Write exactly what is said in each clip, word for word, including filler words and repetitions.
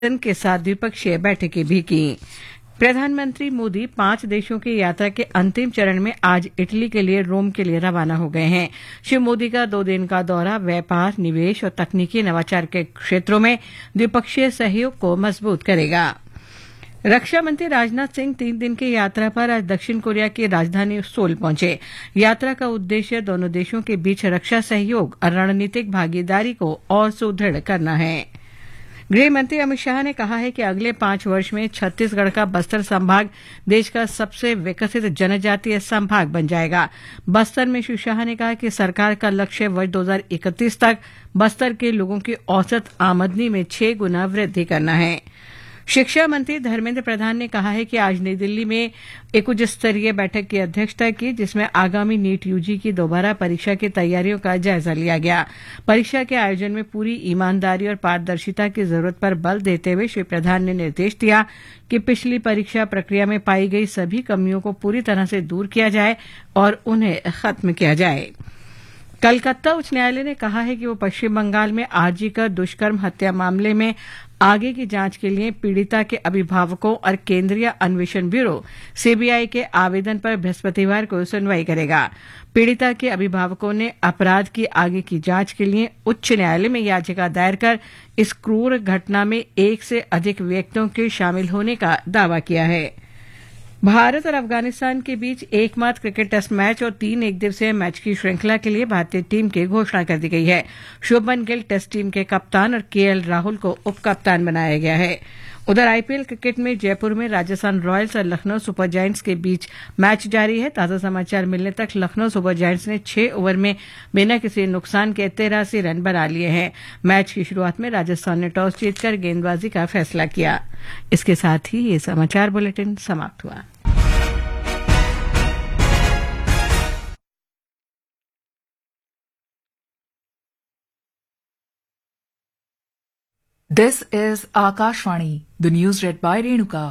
के साथ द्विपक्षीय बैठकें भी की। प्रधानमंत्री मोदी पांच देशों की यात्रा के अंतिम चरण में आज इटली के लिए रोम के लिए रवाना हो गए हैं। श्री मोदी का दो दिन का दौरा व्यापार, निवेश और तकनीकी नवाचार के क्षेत्रों में द्विपक्षीय सहयोग को मजबूत करेगा। रक्षा मंत्री राजनाथ सिंह तीन दिन की यात्रा पर आज दक्षिण कोरिया की राजधानी सोल पहुंचे। यात्रा का उद्देश्य दोनों देशों के बीच रक्षा सहयोग और रणनीतिक भागीदारी को और सुदृढ़ करना है। गृह मंत्री अमित शाह ने कहा है कि अगले पांच वर्ष में छत्तीसगढ़ का बस्तर संभाग देश का सबसे विकसित जनजातीय संभाग बन जाएगा। बस्तर में श्री शाह ने कहा कि सरकार का लक्ष्य वर्ष दो हजार इकतीस तक बस्तर के लोगों की औसत आमदनी में छह गुना वृद्धि करना है। शिक्षा मंत्री धर्मेंद्र प्रधान ने कहा है कि आज नई दिल्ली में एक उच्च स्तरीय बैठक की अध्यक्षता की, जिसमें आगामी नीट यूजी की दोबारा परीक्षा की तैयारियों का जायजा लिया गया। परीक्षा के आयोजन में पूरी ईमानदारी और पारदर्शिता की जरूरत पर बल देते हुए श्री प्रधान ने निर्देश दिया कि पिछली परीक्षा प्रक्रिया में पाई गई सभी कमियों को पूरी तरह से दूर किया जाए और उन्हें खत्म किया जाए। कलकत्ता उच्च न्यायालय ने कहा है कि वो पश्चिम बंगाल में आरजी कर दुष्कर्म हत्या मामले में आगे की जांच के लिए पीड़िता के अभिभावकों और केंद्रीय अन्वेषण ब्यूरो सीबीआई के आवेदन पर बृहस्पतिवार को सुनवाई करेगा। पीड़िता के अभिभावकों ने अपराध की आगे की जांच के लिए उच्च न्यायालय में याचिका दायर कर इस क्रूर घटना में एक से अधिक व्यक्तियों के शामिल होने का दावा किया है। भारत और अफगानिस्तान के बीच एकमात्र क्रिकेट टेस्ट मैच और तीन एक दिवसीय मैच की श्रृंखला के लिए भारतीय टीम की घोषणा कर दी गई है। शुभमन गिल टेस्ट टीम के कप्तान और केएल राहुल को उप कप्तान बनाया गया है। उधर आईपीएल क्रिकेट में जयपुर में राजस्थान रॉयल्स और लखनऊ सुपर जायंट्स के बीच मैच जारी है। ताजा समाचार मिलने तक लखनऊ सुपर जायंट्स ने छह ओवर में बिना किसी नुकसान के तिरासी रन बना लिए हैं। मैच की शुरुआत में राजस्थान ने टॉस जीतकर गेंदबाजी का फैसला किया। इसके साथ ही ये समाचार बुलेटिन समाप्त हुआ। This is Akashvani, the news read by Renuka.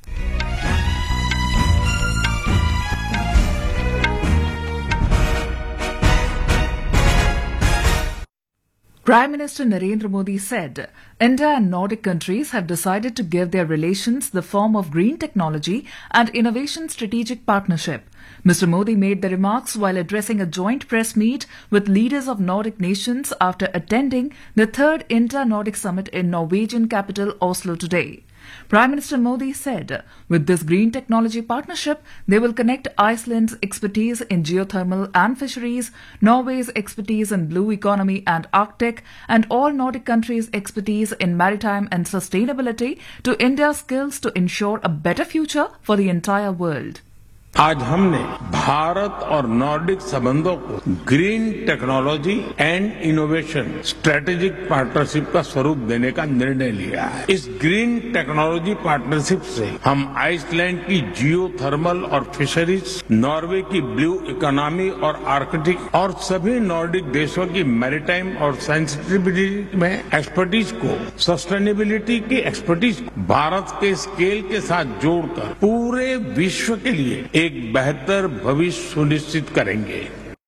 Prime Minister Narendra Modi said, India and Nordic countries have decided to give their relations the form of green technology and innovation strategic partnership. Mister Modi made the remarks while addressing a joint press meet with leaders of Nordic nations after attending the third India-Nordic Summit in Norwegian capital Oslo today. Prime Minister Modi said, with this green technology partnership, they will connect Iceland's expertise in geothermal and fisheries, Norway's expertise in blue economy and Arctic, and all Nordic countries' expertise in maritime and sustainability to India's skills to ensure a better future for the entire world. आज हमने भारत और Nordic संबंधों को green technology and innovation strategic partnership का स्वरूप देने का निर्णय लिया है। इस ग्रीन टेक्नोलॉजी पार्टनरशिप से हम आइसलैंड की जियो थर्मल और फिशरीज, नॉर्वे की ब्लू इकोनॉमी और आर्कटिक और सभी नॉर्डिक देशों की मैरीटाइम और सेंसिटिविटी में एक्सपर्टीज को, सस्टेनेबिलिटी की एक्सपर्टीज को भारत के स्केल के साथ जोड़कर पूरे विश्व के लिए एक बेहतर भविष्य सुनिश्चित करेंगे।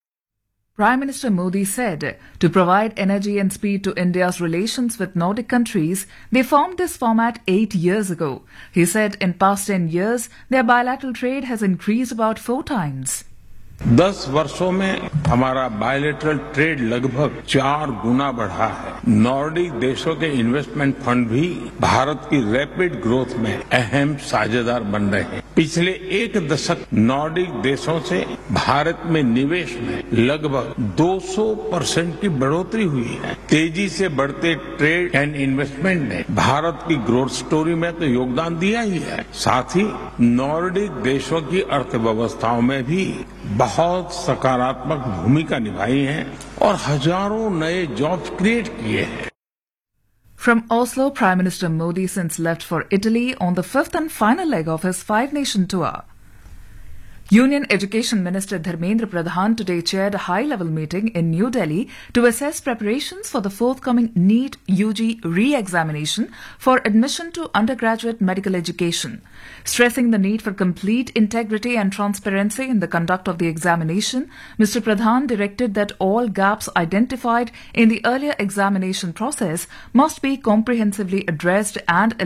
Prime Minister Modi said, to provide energy and speed to India's relations with Nordic countries, they formed this format eight years ago. He said in past ten years, their bilateral trade has increased about four times. दस वर्षों में हमारा bilateral trade लगभग चार गुना बढ़ा है। Nordic देशों के इन्वेस्टमेंट फंड भी भारत की रैपिड ग्रोथ में अहम साझेदार बन रहे हैं। पिछले एक दशक नॉर्डिक देशों से भारत में निवेश में लगभग दो सौ परसेंट की बढ़ोतरी हुई है। तेजी से बढ़ते ट्रेड एंड इन्वेस्टमेंट ने भारत की ग्रोथ स्टोरी में तो योगदान दिया ही है, साथ ही नॉर्डिक देशों की अर्थव्यवस्थाओं में भी बहुत सकारात्मक भूमिका निभाई है और हजारों नए जॉब्स क्रिएट किए हैं। From Oslo, Prime Minister Modi since left for Italy on the fifth and final leg of his five-nation tour. Union Education Minister Dharmendra Pradhan today chaired a high-level meeting in New Delhi to assess preparations for the forthcoming NEET U G re-examination for admission to undergraduate medical education. Stressing the need for complete integrity and transparency in the conduct of the examination, Mister Pradhan directed that all gaps identified in the earlier examination process must be comprehensively addressed and